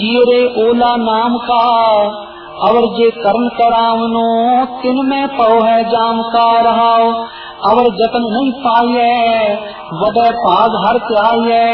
जीरे ओला नाम का अवर जे करण करावनो तिन में पौ है जाम का रहाओ। अवर जतन नहीं पाइए वडे पाग हर त्याइए